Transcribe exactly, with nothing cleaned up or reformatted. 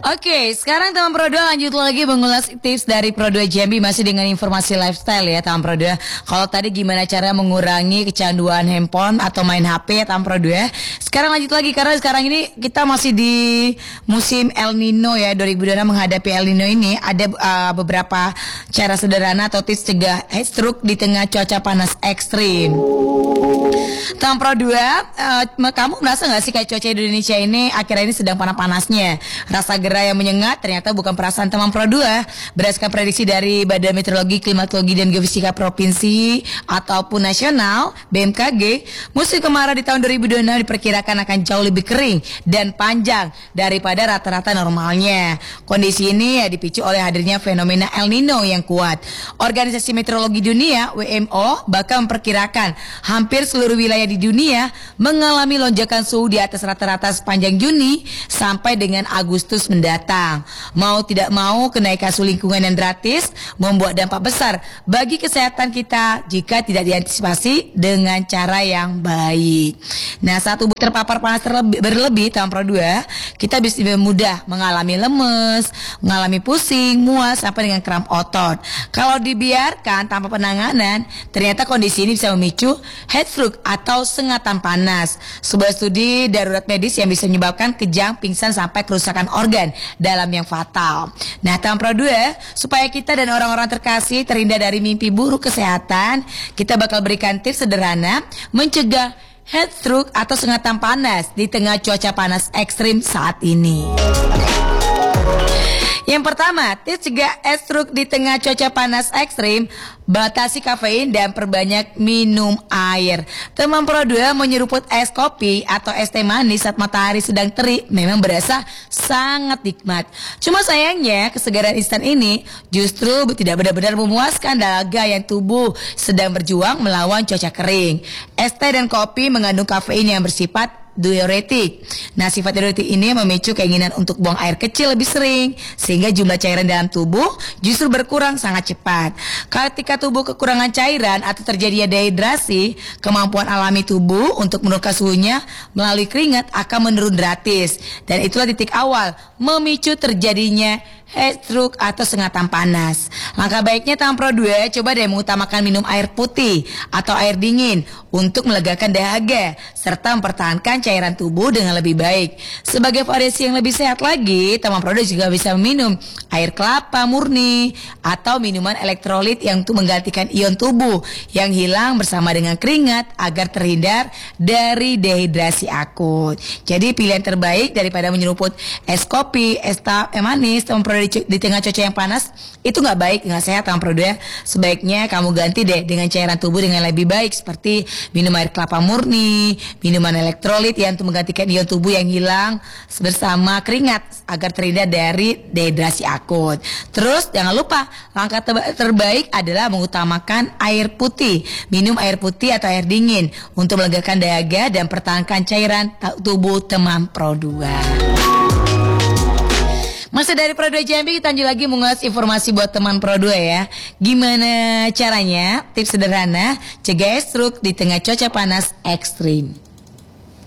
Oke, sekarang teman Pro dua lanjut lagi mengulas tips dari Pro dua Jambi masih dengan informasi lifestyle ya teman Pro dua. Kalau tadi gimana cara mengurangi kecanduan handphone atau main H P ya teman Pro dua. Sekarang lanjut lagi karena sekarang ini kita masih di musim El Nino ya, dua ribu dua puluh enam menghadapi El Nino ini ada uh, beberapa cara sederhana atau tips cegah heat stroke di tengah cuaca panas ekstrim. Teman Pro dua, uh, kamu merasa gak sih kayak cuaca di Indonesia ini akhirnya ini sedang panas-panasnya? Rasa gerah yang menyengat ternyata bukan perasaan teman Pro dua. Berdasarkan prediksi dari Badan Meteorologi, Klimatologi, dan Geofisika Provinsi ataupun Nasional B M K G, musim kemarau di tahun dua ribu dua puluh enam diperkirakan akan jauh lebih kering dan panjang daripada rata-rata normalnya. Kondisi ini ya dipicu oleh hadirnya fenomena El Nino yang kuat. Organisasi Meteorologi Dunia W M O bahkan memperkirakan hampir seluruh wilayah di dunia mengalami lonjakan suhu di atas rata-rata sepanjang Juni sampai dengan Agustus mendatang. Mau tidak mau, kenaikan suhu lingkungan yang drastis membuat dampak besar bagi kesehatan kita jika tidak diantisipasi dengan cara yang baik. Nah, saat tubuh terpapar panas terlebih, berlebih tahun Pro dua, kita bisa mudah mengalami lemes, mengalami pusing, mual sampai dengan kram otot. Kalau dibiarkan tanpa penanganan, ternyata kondisi ini bisa memicu heat stroke atau sengatan panas, sebuah studi darurat medis yang bisa menyebabkan kejang, pingsan sampai kerusakan organ dalam yang fatal. Nah, teman Pro dua, supaya kita dan orang-orang terkasih terhindar dari mimpi buruk kesehatan, kita bakal berikan tips sederhana mencegah heat stroke atau sengatan panas di tengah cuaca panas ekstrim saat ini. Yang pertama, tips cegah heat stroke di tengah cuaca panas ekstrim, batasi kafein dan perbanyak minum air. Teman Pro dua, menyeruput es kopi atau es teh manis saat matahari sedang terik memang berasa sangat nikmat. Cuma sayangnya kesegaran instan ini justru tidak benar-benar memuaskan dahaga yang tubuh sedang berjuang melawan cuaca kering. Es teh dan kopi mengandung kafein yang bersifat diuretik. Nah, sifat diuretik ini memicu keinginan untuk buang air kecil lebih sering, sehingga jumlah cairan dalam tubuh justru berkurang sangat cepat. Ketika tubuh kekurangan cairan atau terjadinya dehidrasi, kemampuan alami tubuh untuk menurunkan suhunya melalui keringat akan menurun drastis. Dan itulah titik awal memicu terjadinya heat stroke atau sengatan panas. Langkah baiknya teman Pro dua, coba deh mengutamakan minum air putih atau air dingin untuk melegakan dahaga serta mempertahankan cairan tubuh dengan lebih baik. Sebagai variasi yang lebih sehat lagi, teman Pro dua juga bisa minum air kelapa murni atau minuman elektrolit yang untuk menggantikan ion tubuh yang hilang bersama dengan keringat agar terhindar dari dehidrasi akut. Jadi pilihan terbaik daripada menyeruput es kopi, es teh manis, teman Pro dua, di, di tengah cuaca yang panas itu nggak baik, nggak sehat teman Pro dua. Sebaiknya kamu ganti deh dengan cairan tubuh dengan lebih baik seperti minum air kelapa murni, minuman elektrolit yang untuk menggantikan ion tubuh yang hilang bersama keringat agar terhindar dari dehidrasi akut. Terus jangan lupa langkah terbaik adalah mengutamakan air putih. Minum air putih atau air dingin untuk melegakan dahaga dan pertahankan cairan tubuh teman Pro dua. Masih dari Pro dua Jambi, kita lanjut lagi mengulas informasi buat teman Pro dua ya. Gimana caranya, tips sederhana cegah heat stroke di tengah cuaca panas ekstrim.